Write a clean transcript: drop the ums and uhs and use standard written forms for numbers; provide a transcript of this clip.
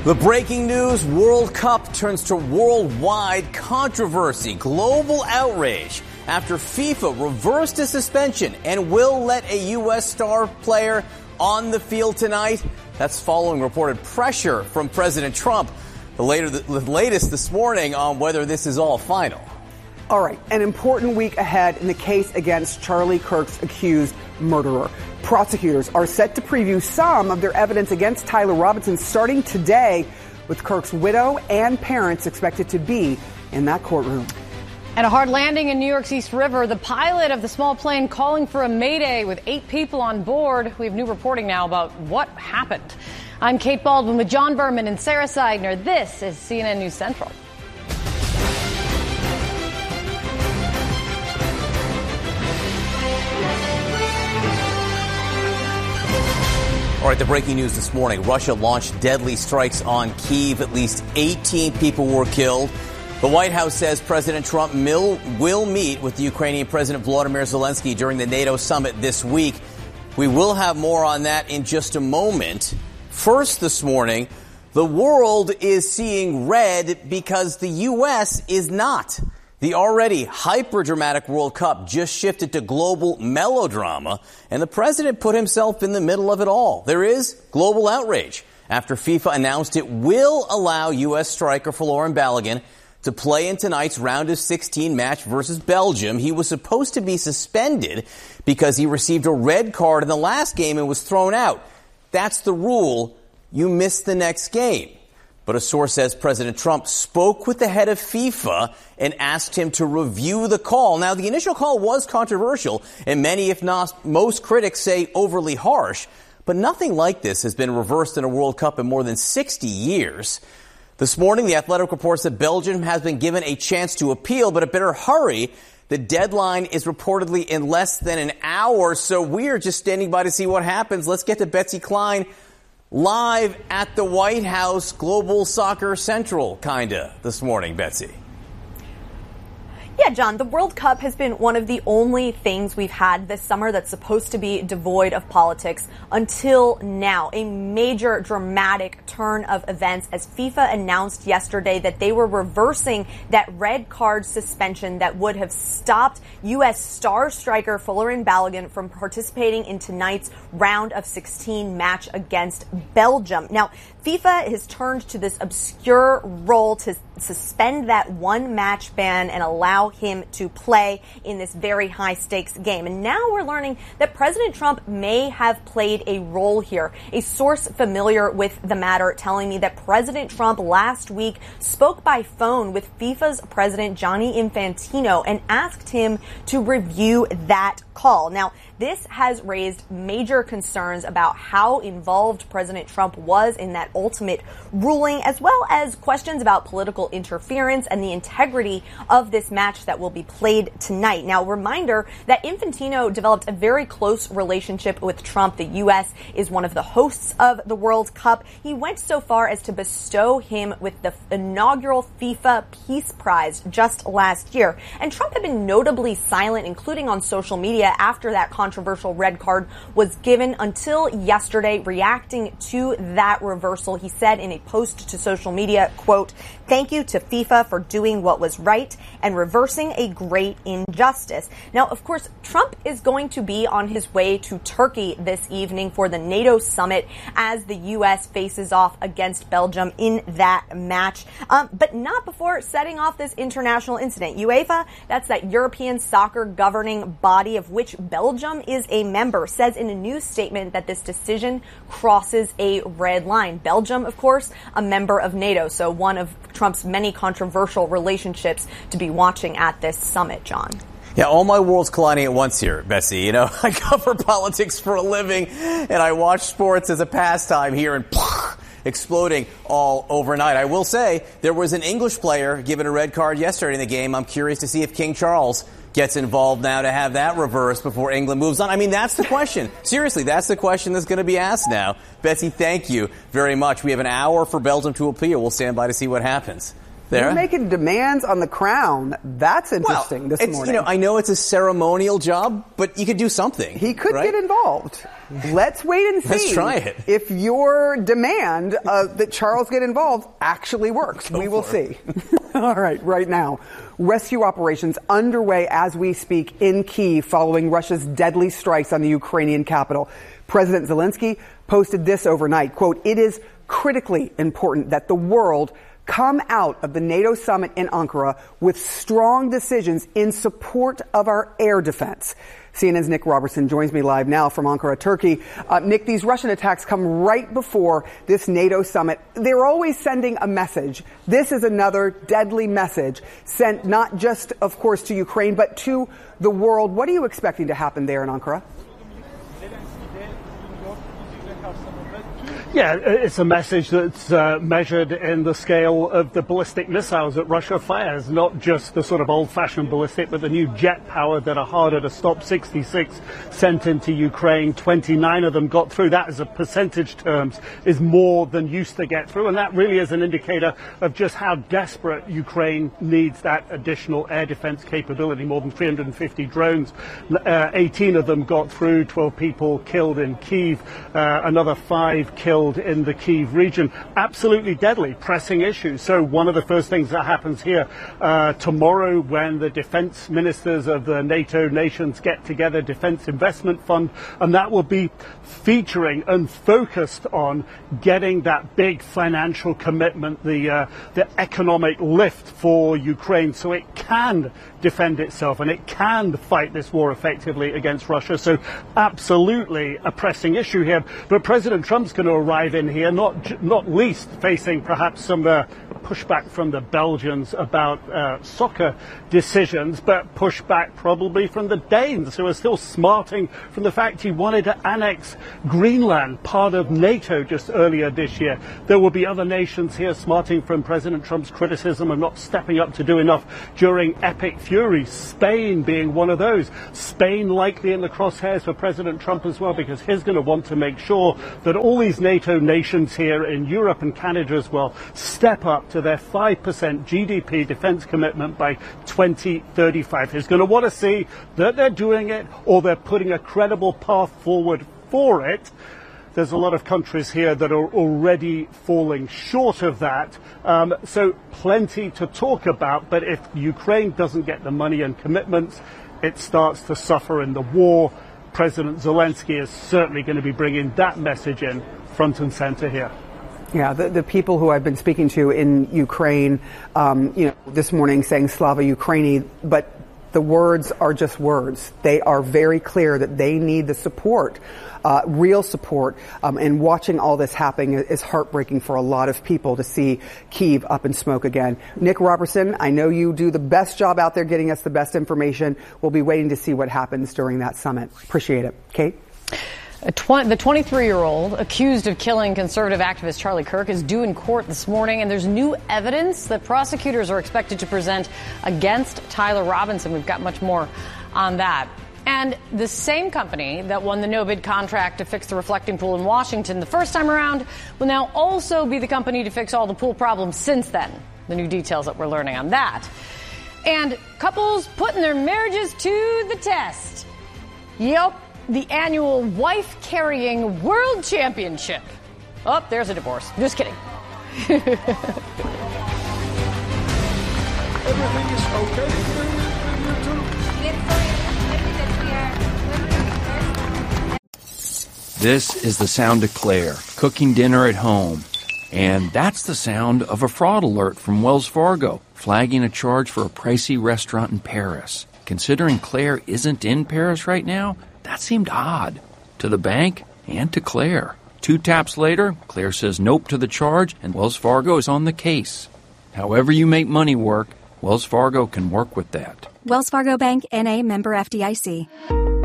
The breaking news, World Cup turns to worldwide controversy, global outrage after FIFA reversed a suspension and will let a U.S. star player on the field tonight. That's following reported pressure from President Trump. The latest this morning on whether this is all final. All right, an important week ahead in the case against Charlie Kirk's accused murderer. Prosecutors are set to preview some of their evidence against Tyler Robinson starting today, with Kirk's widow and parents expected to be in that courtroom. And a hard landing in New York's East River. The pilot of the small plane calling for a mayday with 8 people on board. We have new reporting now about what happened. I'm Kate Baldwin with John Berman and Sarah Seidner. This is CNN News Central. All right, the breaking news this morning. Russia launched deadly strikes on Kyiv. At least 18 people were killed. The White House says President Trump will meet with the Ukrainian President Volodymyr Zelensky during the NATO summit this week. We will have more on that in just a moment. First this morning, the world is seeing red because the U.S. is not. The already hyper-dramatic World Cup just shifted to global melodrama, and the president put himself in the middle of it all. There is global outrage after FIFA announced it will allow U.S. striker Folarin Balogun to play in tonight's round of 16 match versus Belgium. He was supposed to be suspended because he received a red card in the last game and was thrown out. That's the rule. You miss the next game. But a source says President Trump spoke with the head of FIFA and asked him to review the call. Now, the initial call was controversial, and many, if not most, critics say overly harsh. But nothing like this has been reversed in a World Cup in more than 60 years. This morning, The Athletic reports that Belgium has been given a chance to appeal, but it better hurry. The deadline is reportedly in less than an hour, so we are just standing by to see what happens. Let's get to Betsy Klein live at the White House, Global Soccer Central, kinda, this morning, Betsy. Yeah, John, the World Cup has been one of the only things we've had this summer that's supposed to be devoid of politics until now. A major dramatic turn of events as FIFA announced yesterday that they were reversing that red card suspension that would have stopped U.S. star striker Folarin Balogun from participating in tonight's round of 16 match against Belgium. Now, FIFA has turned to this obscure role to suspend that one match ban and allow him to play in this very high stakes game. And now we're learning that President Trump may have played a role here. A source familiar with the matter telling me that President Trump last week spoke by phone with FIFA's president Gianni Infantino and asked him to review that call. Now, this has raised major concerns about how involved President Trump was in that ultimate ruling, as well as questions about political interference and the integrity of this match that will be played tonight. Now, reminder that Infantino developed a very close relationship with Trump. The U.S. is one of the hosts of the World Cup. He went so far as to bestow him with the inaugural FIFA Peace Prize just last year. And Trump had been notably silent, including on social media, after that controversial red card was given until yesterday. Reacting to that reversal, he said in a post to social media, quote, "Thank you to FIFA for doing what was right and reversing a great injustice." Now, of course, Trump is going to be on his way to Turkey this evening for the NATO summit as the U.S. faces off against Belgium in that match, but not before setting off this international incident. UEFA, that's that European soccer governing body of which Belgium is a member, says in a news statement that this decision crosses a red line. Belgium, of course, a member of NATO, so one of Trump's many controversial relationships to be watching at this summit, John. Yeah, all my worlds colliding at once here, Betsy. You know, I cover politics for a living, and I watch sports as a pastime here, and exploding all overnight. I will say there was an English player given a red card yesterday in the game. I'm curious to see if King Charles gets involved now to have that reversed before England moves on. I mean, that's the question. Seriously, that's the question that's going to be asked now. Betsy, thank you very much. We have an hour for Belgium to appeal. We'll stand by to see what happens. You're making demands on the crown. That's interesting this morning. I know it's a ceremonial job, but you could do something. He could get involved. Let's wait and see. Let's try it. If your demand that Charles get involved actually works. We will see. All right now. Rescue operations underway as we speak in Kyiv following Russia's deadly strikes on the Ukrainian capital. President Zelensky posted this overnight, quote, "It is critically important that the world come out of the NATO summit in Ankara with strong decisions in support of our air defense." CNN's Nick Robertson joins me live now from Ankara, Turkey. Nick, these Russian attacks come right before this NATO summit. They're always sending a message. This is another deadly message sent not just, of course, to Ukraine, but to the world. What are you expecting to happen there in Ankara? Yeah, it's a message that's measured in the scale of the ballistic missiles that Russia fires, not just the sort of old-fashioned ballistic, but the new jet-powered that are harder to stop. 66 sent into Ukraine, 29 of them got through. That, as a percentage terms, is more than used to get through, and that really is an indicator of just how desperate Ukraine needs that additional air defense capability. More than 350 drones, 18 of them got through, 12 people killed in Kyiv, another 5 killed in the Kyiv region. Absolutely deadly, pressing issues. So one of the first things that happens here tomorrow, when the defense ministers of the NATO nations get together, Defense Investment Fund, and that will be featuring and focused on getting that big financial commitment, the economic lift for Ukraine, so it can defend itself and it can fight this war effectively against Russia. So absolutely a pressing issue here. But President Trump's going to arrive in here, not least facing perhaps some pushback from the Belgians about soccer decisions, but pushback probably from the Danes, who are still smarting from the fact he wanted to annex Greenland, part of NATO, just earlier this year. There will be other nations here smarting from President Trump's criticism of not stepping up to do enough during epic fury, Spain being one of those. Spain likely in the crosshairs for President Trump as well, because he's going to want to make sure that all these NATO nations here in Europe and Canada as well step up to their 5% GDP defense commitment by 2035. He's going to want to see that they're doing it, or they're putting a credible path forward for it. There's a lot of countries here that are already falling short of that. So plenty to talk about. But if Ukraine doesn't get the money and commitments, it starts to suffer in the war. President Zelensky is certainly going to be bringing that message in front and center here. Yeah, the people who I've been speaking to in Ukraine, this morning saying Slava Ukraini, but the words are just words. They are very clear that they need the support, real support. And watching all this happening is heartbreaking for a lot of people to see Kyiv up in smoke again. Nick Robertson, I know you do the best job out there getting us the best information. We'll be waiting to see what happens during that summit. Appreciate it. Kate? The 23-year-old accused of killing conservative activist Charlie Kirk is due in court this morning, and there's new evidence that prosecutors are expected to present against Tyler Robinson. We've got much more on that. And the same company that won the no-bid contract to fix the reflecting pool in Washington the first time around will now also be the company to fix all the pool problems since then. The new details that we're learning on that. And couples putting their marriages to the test. Yep. The annual wife-carrying world championship. Oh, there's a divorce. Just kidding. Everything is okay for you two? This is the sound of Claire cooking dinner at home. And that's the sound of a fraud alert from Wells Fargo, flagging a charge for a pricey restaurant in Paris. Considering Claire isn't in Paris right now, that seemed odd to the bank and to Claire. 2 taps later, Claire says nope to the charge, and Wells Fargo is on the case. However you make money work, Wells Fargo can work with that. Wells Fargo Bank, N.A., member FDIC.